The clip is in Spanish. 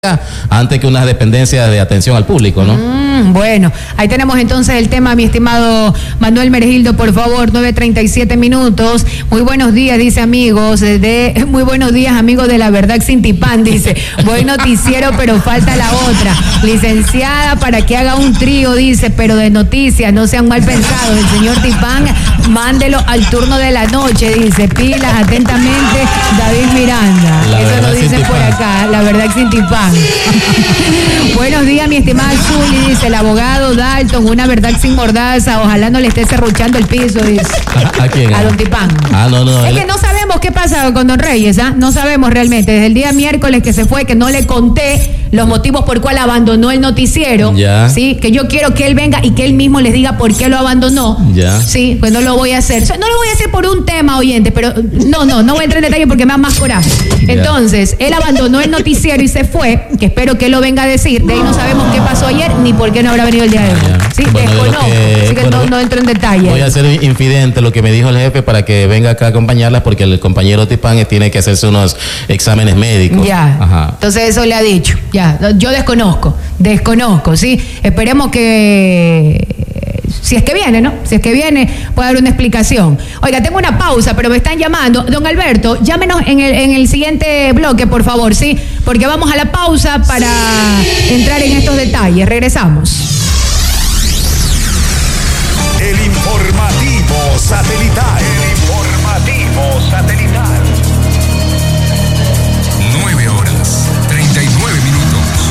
antes que unas dependencias de atención al público, ¿no? Bueno, ahí tenemos entonces el tema, mi estimado Manuel Meregildo, por favor, 9:37 minutos. Muy buenos días, dice amigos, muy buenos días, amigos de La Verdad Sin Tipán, dice, buen noticiero, pero falta la otra. Licenciada, para que haga un trío, dice, pero de noticias, no sean mal pensados. El señor Tipán, mándelo al turno de la noche, dice, pilas, atentamente, David Miranda. Eso lo dicen por acá, La Verdad Sin Tipán. Buenos días, mi estimada Zuli, dice el abogado Dalton, una verdad sin mordaza, ojalá no le esté serruchando el piso, dice. ¿A quién? A don Tipán. No. Es que no sabemos qué pasa con don Reyes, ¿ah? No sabemos realmente. Desde el día miércoles que se fue, que no le conté los motivos por cuál abandonó el noticiero. Ya. Sí, que yo quiero que él venga y que él mismo les diga por qué lo abandonó. Ya. Sí, pues no lo voy a hacer. No lo voy a hacer por un tema, oyente, pero no voy a entrar en detalle porque me da más coraje. Ya. Entonces, él abandonó el noticiero y se fue, que espero que él lo venga a decir. De ahí no sabemos qué pasó ayer ni por qué no habrá venido el día de hoy. Sí, bueno, desconozco, así que no entro en detalle. Voy a ser infidente lo que me dijo el jefe para que venga acá a acompañarlas, porque el compañero Tipán tiene que hacerse unos exámenes médicos. Ya. Ajá. Entonces eso le ha dicho. Ya, yo desconozco, ¿sí? Esperemos que si es que viene, ¿no? Si es que viene, puede dar una explicación. Oiga, tengo una pausa, pero me están llamando. Don Alberto, llámenos en el siguiente bloque, por favor, ¿sí? Porque vamos a la pausa para entrar en estos detalles. Regresamos. El informativo satelital.